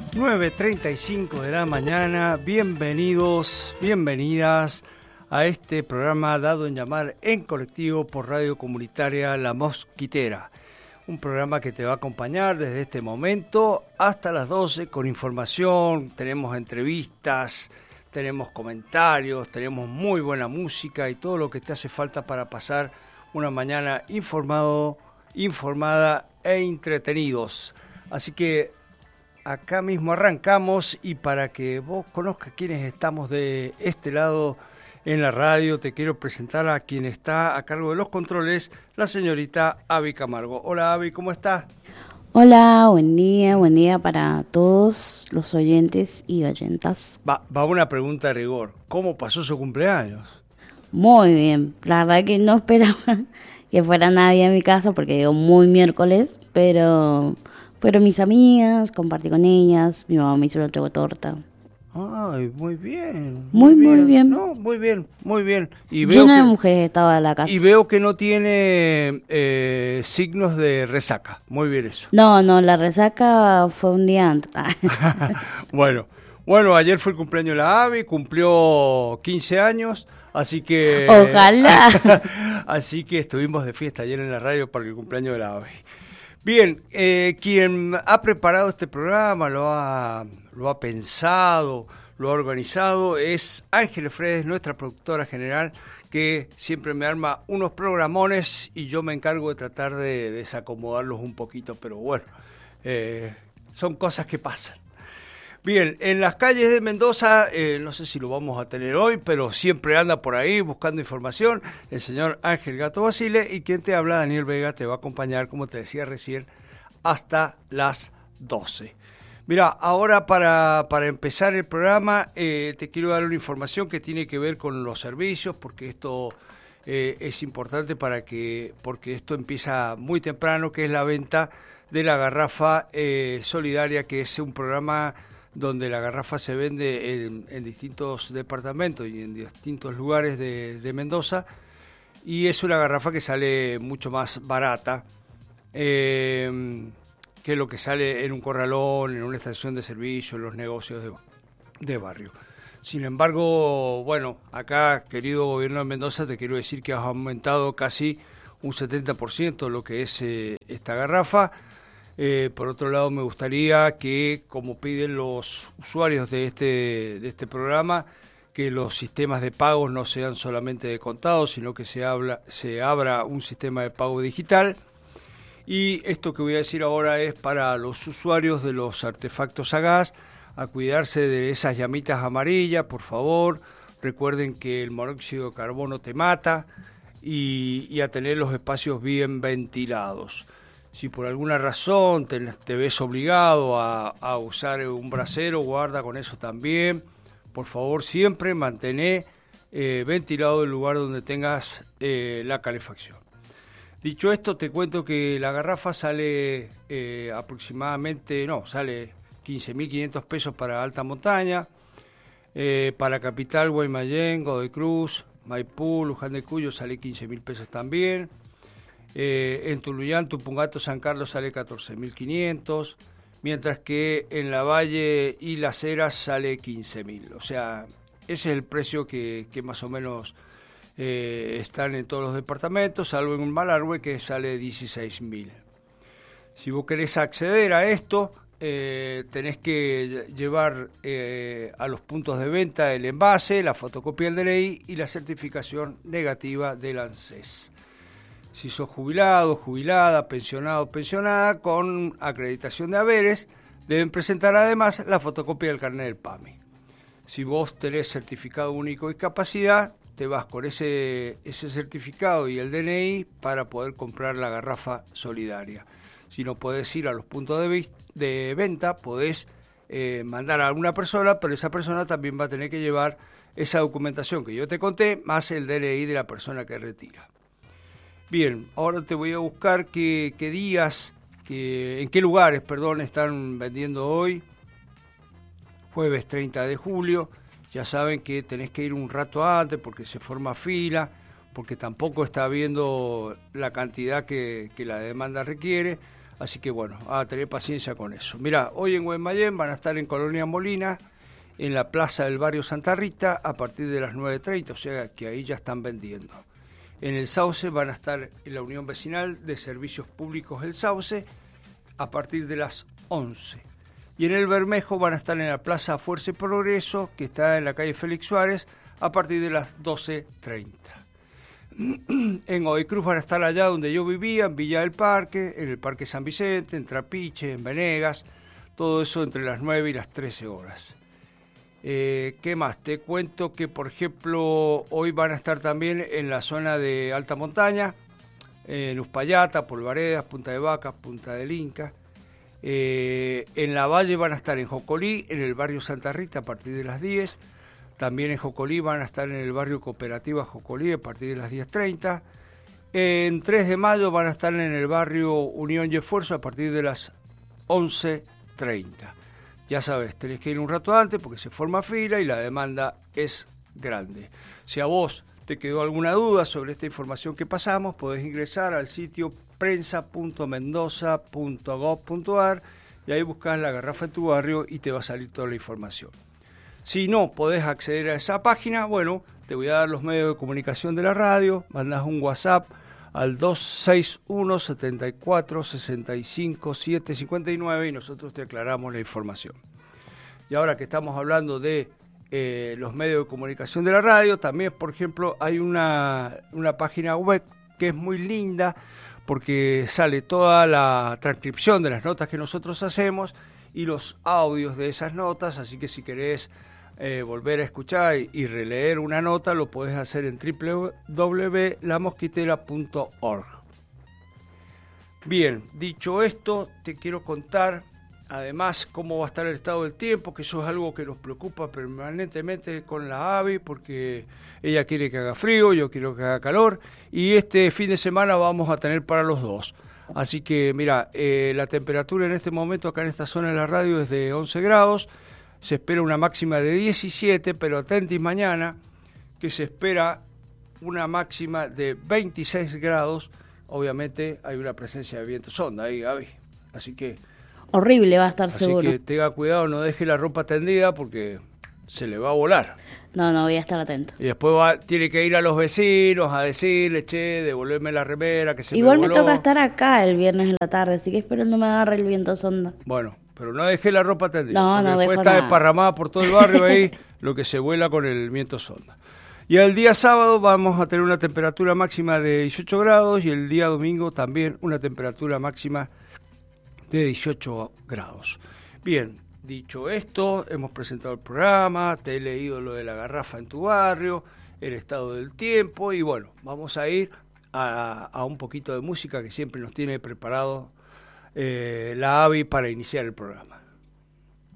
9:35 de la mañana, bienvenidos, bienvenidas a este programa dado en llamar en colectivo por Radio Comunitaria La Mosquitera. Un programa que te va a acompañar desde este momento hasta las 12 con información, tenemos entrevistas, tenemos comentarios, tenemos muy buena música y todo lo que te hace falta para pasar una mañana informada e entretenidos. Así que acá mismo arrancamos y para que vos conozcas quiénes estamos de este lado en la radio, te quiero presentar a quien está a cargo de los controles, la señorita Abby Camargo. Hola Abby, ¿cómo estás? Hola, buen día para todos los oyentes y oyentas. Va una pregunta de rigor, ¿cómo pasó su cumpleaños? Muy bien, la verdad que no esperaba que fuera nadie a mi casa porque llegó muy miércoles, pero fueron mis amigas, compartí con ellas, mi mamá me hizo la torta. Ay, muy bien. Muy bien. No, muy bien. Y veo llena de mujeres estaba la casa. Y veo que no tiene signos de resaca. Muy bien eso. No, la resaca fue un día antes. Bueno, ayer fue el cumpleaños de la Abby, cumplió 15 años, así que... Ojalá. Así que estuvimos de fiesta ayer en la radio para el cumpleaños de la Abby. Bien, quien ha preparado este programa, lo ha pensado, lo ha organizado, es Ángeles Fredes, nuestra productora general, que siempre me arma unos programones y yo me encargo de tratar de desacomodarlos un poquito, pero bueno, son cosas que pasan. Bien, en las calles de Mendoza, no sé si lo vamos a tener hoy, pero siempre anda por ahí buscando información, el señor Ángel Gato Basile, y quien te habla, Daniel Vega, te va a acompañar, como te decía recién, hasta las 12. Mira, ahora para empezar el programa, te quiero dar una información que tiene que ver con los servicios, porque esto es importante porque esto empieza muy temprano, que es la venta de la garrafa solidaria, que es un programa donde la garrafa se vende en distintos departamentos y en distintos lugares de Mendoza, y es una garrafa que sale mucho más barata que lo que sale en un corralón, en una estación de servicio, en los negocios de barrio. Sin embargo, bueno, acá, querido gobierno de Mendoza, te quiero decir que has aumentado casi un 70% lo que es esta garrafa. Por otro lado, me gustaría que, como piden los usuarios de este programa, que los sistemas de pagos no sean solamente de contado, sino que se abra un sistema de pago digital. Y esto que voy a decir ahora es para los usuarios de los artefactos a gas, a cuidarse de esas llamitas amarillas, por favor. Recuerden que el monóxido de carbono te mata y a tener los espacios bien ventilados. Si por alguna razón te ves obligado a usar un brasero, guarda con eso también. Por favor, siempre mantén ventilado el lugar donde tengas la calefacción. Dicho esto, te cuento que la garrafa sale sale 15.500 pesos para alta montaña, para Capital, Guaymallén, Godoy Cruz, Maipú, Luján de Cuyo sale 15.000 pesos también. En Tunuyán, Tupungato, San Carlos sale 14.500, mientras que en La Valle y Las Heras sale 15.000. O sea, ese es el precio que más o menos están en todos los departamentos, salvo en Malargüe, que sale 16.000. Si vos querés acceder a esto, tenés que llevar a los puntos de venta el envase, la fotocopia del DNI y la certificación negativa del ANSES. Si sos jubilado, jubilada, pensionado, pensionada, con acreditación de haberes, deben presentar además la fotocopia del carnet del PAMI. Si vos tenés certificado único de discapacidad, te vas con ese certificado y el DNI para poder comprar la garrafa solidaria. Si no podés ir a los puntos de venta, podés mandar a alguna persona, pero esa persona también va a tener que llevar esa documentación que yo te conté, más el DNI de la persona que retira. Bien, ahora te voy a buscar en qué lugares, están vendiendo hoy, jueves 30 de julio. Ya saben que tenés que ir un rato antes porque se forma fila, porque tampoco está habiendo la cantidad que la demanda requiere. Así que bueno, a tener paciencia con eso. Mirá, hoy en Guaymallén van a estar en Colonia Molina, en la plaza del barrio Santa Rita, a partir de las 9:30, o sea que ahí ya están vendiendo. En el Sauce van a estar en la Unión Vecinal de Servicios Públicos El Sauce, a partir de las 11. Y en el Bermejo van a estar en la Plaza Fuerza y Progreso, que está en la calle Félix Suárez, a partir de las 12:30. En Godoy Cruz van a estar allá donde yo vivía, en Villa del Parque, en el Parque San Vicente, en Trapiche, en Venegas, todo eso entre las 9 y las 13 horas. ¿Qué más? Te cuento que, por ejemplo, hoy van a estar también en la zona de alta montaña, en Uspallata, Polvaredas, Punta de Vacas, Punta del Inca. En la Valle van a estar en Jocolí, en el barrio Santa Rita, a partir de las 10. También en Jocolí van a estar en el barrio Cooperativa Jocolí a partir de las 10:30. En 3 de mayo van a estar en el barrio Unión y Esfuerzo a partir de las 11:30. Ya sabes, tenés que ir un rato antes porque se forma fila y la demanda es grande. Si a vos te quedó alguna duda sobre esta información que pasamos, podés ingresar al sitio prensa.mendoza.gov.ar y ahí buscás La Garrafa en tu barrio y te va a salir toda la información. Si no podés acceder a esa página, bueno, te voy a dar los medios de comunicación de la radio, mandás un WhatsApp al 261-74-65-759 y nosotros te aclaramos la información. Y ahora que estamos hablando de los medios de comunicación de la radio, también, por ejemplo, hay una página web que es muy linda porque sale toda la transcripción de las notas que nosotros hacemos y los audios de esas notas, así que si querés volver a escuchar y releer una nota, lo podés hacer en www.lamosquitera.org. Bien, dicho esto, te quiero contar además cómo va a estar el estado del tiempo, que eso es algo que nos preocupa permanentemente con la AVI, porque ella quiere que haga frío, yo quiero que haga calor, y este fin de semana vamos a tener para los dos. Así que mira, la temperatura en este momento acá en esta zona de la radio es de 11 grados, se espera una máxima de 17, pero atentis mañana, que se espera una máxima de 26 grados. Obviamente hay una presencia de viento sonda ahí, Gaby. Así que... horrible va a estar seguro. Así que tenga cuidado, no deje la ropa tendida porque se le va a volar. No, voy a estar atento. Y después tiene que ir a los vecinos a decirle, che, devolverme la remera, que se igual me voló. Me toca estar acá el viernes en la tarde, así que espero no me agarre el viento sonda. Bueno, pero no dejé la ropa tendida. No después dejo está nada. Desparramada por todo el barrio ahí, lo que se vuela con el viento sonda. Y el día sábado vamos a tener una temperatura máxima de 18 grados y el día domingo también una temperatura máxima de 18 grados. Bien, dicho esto, hemos presentado el programa, te he leído lo de la garrafa en tu barrio, el estado del tiempo y bueno, vamos a ir a un poquito de música que siempre nos tiene preparado la AVI para iniciar el programa.